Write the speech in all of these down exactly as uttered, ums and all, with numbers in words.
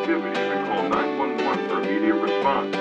activities and call nine one one for immediate response.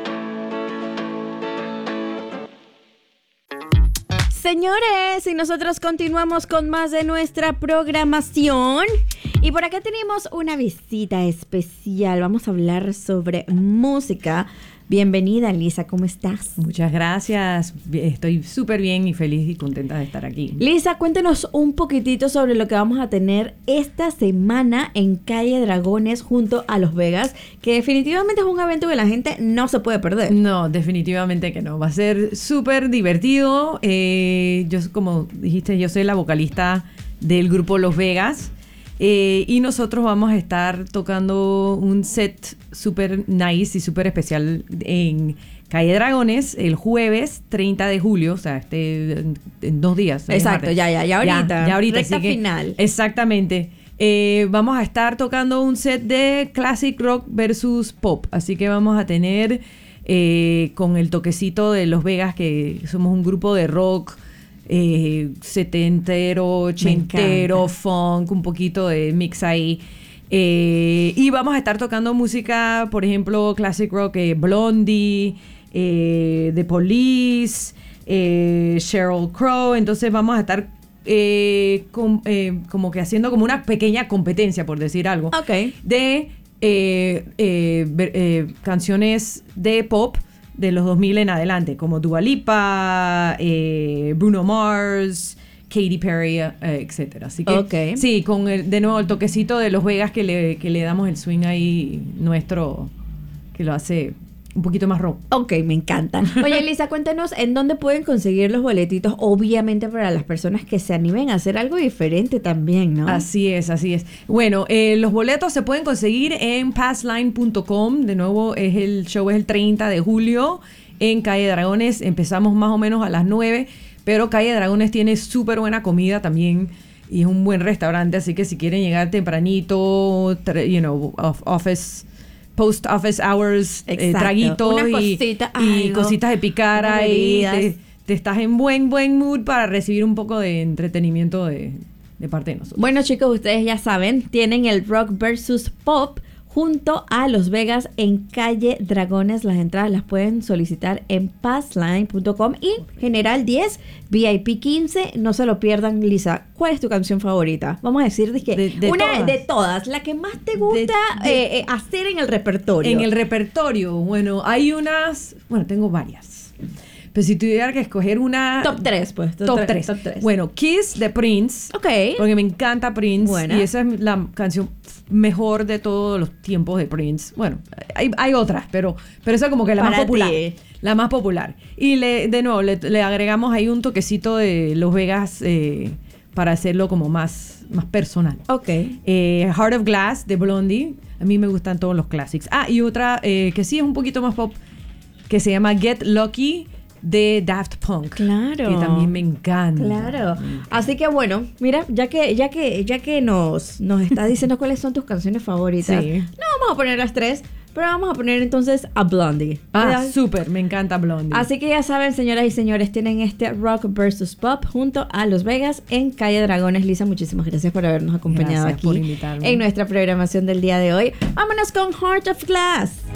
Señores, y nosotros continuamos con más de nuestra programación. Y por acá tenemos una visita especial. Vamos a hablar sobre música. Bienvenida, Lisa, ¿cómo estás? Muchas gracias. Estoy súper bien y feliz y contenta de estar aquí. Lisa, cuéntanos un poquitito sobre lo que vamos a tener esta semana en Calle Dragones junto a Los Vegas, que definitivamente es un evento que la gente no se puede perder. No, definitivamente que no. Va a ser súper divertido. Eh, yo, como dijiste, yo soy la vocalista del grupo Los Vegas. Eh, y nosotros vamos a estar tocando un set súper nice y súper especial en Calle Dragones el jueves treinta de julio, o sea, este en, en dos días. Exacto, ya, ya, ya ahorita. Ya, ya ahorita. Recta Así que, final. Exactamente. Eh, vamos a estar tocando un set de classic rock versus pop, así que vamos a tener eh, con el toquecito de Los Vegas, que somos un grupo de rock Eh, setentero, ochentero, funk, un poquito de mix ahí. Eh, y vamos a estar tocando música, por ejemplo, classic rock, eh, Blondie, eh, The Police, eh, Sheryl Crow. Entonces vamos a estar eh, com, eh, como que haciendo como una pequeña competencia, por decir algo, Ok. de eh, eh, ver- eh, canciones de pop de los dos mil en adelante, como Dua Lipa, eh, Bruno Mars, Katy Perry, eh, etcétera. Así que Ok. sí, con el, de nuevo el toquecito de Los Vegas que le, que le damos el swing ahí nuestro, que lo hace un poquito más rock. Ok, me encanta. Oye, Lisa, cuéntanos en dónde pueden conseguir los boletitos, obviamente para las personas que se animen a hacer algo diferente también, ¿no? Así es, así es. Bueno, eh, los boletos se pueden conseguir en passline punto com. De nuevo, es el show es el treinta de julio en Calle Dragones. Empezamos más o menos a las nueve, pero Calle Dragones tiene súper buena comida también y es un buen restaurante, así que si quieren llegar tempranito, tra- you know, off- office... post office hours, eh, Exacto. traguitos Una y, cosita, y algo, cositas de picar unas ahí. bebidas. Te, te estás en buen, buen mood para recibir un poco de entretenimiento de, de parte de nosotros. Bueno, chicos, ustedes ya saben, tienen el Rock versus Pop junto a Los Vegas en Calle Dragones. Las entradas las pueden solicitar en passline punto com y General diez, V I P quince. No se lo pierdan. Lisa, ¿cuál es tu canción favorita? Vamos a decir de que De- de una todas. de todas, la que más te gusta De- de- eh, eh, hacer en el repertorio. En el repertorio, bueno, hay unas, bueno, tengo varias. Pero si tuviera que escoger una... Top tres, pues. Top tres. Top tres. Bueno, Kiss de Prince. Ok. Porque me encanta Prince. Buena. Y esa es la canción mejor de todos los tiempos de Prince. Bueno, hay, hay otras, pero, pero esa es como que la Para más popular. ti. La más popular. Y le, de nuevo, le, le agregamos ahí un toquecito de Los Vegas eh, para hacerlo como más, más personal. Ok. Eh, Heart of Glass de Blondie. A mí me gustan todos los clásicos. Ah, y otra eh, que sí es un poquito más pop, que se llama Get Lucky de Daft Punk. Claro. Que también me encanta. Claro. Así que bueno, mira, ya que, ya que, ya que nos, nos estás diciendo cuáles son tus canciones favoritas, Sí. no vamos a poner las tres, pero vamos a poner entonces a Blondie. Ah, ¿verdad? súper, me encanta Blondie. Así que ya saben, señoras y señores, tienen este Rock versus Pop junto a Los Vegas en Calle Dragones. Lisa, muchísimas gracias por habernos acompañado Gracias aquí por invitarme. en nuestra programación del día de hoy. Vámonos con Heart of Glass.